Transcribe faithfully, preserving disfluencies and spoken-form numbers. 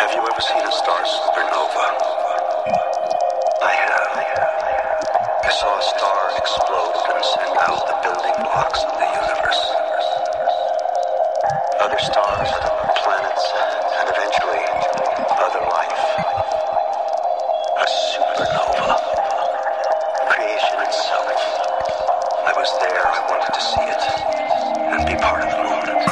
Have you ever seen a star supernova? I have. I saw a star explode and send out the building blocks of the universe. Other stars, planets, and eventually other life. A supernova. Creation itself. I was there. I wanted to see it.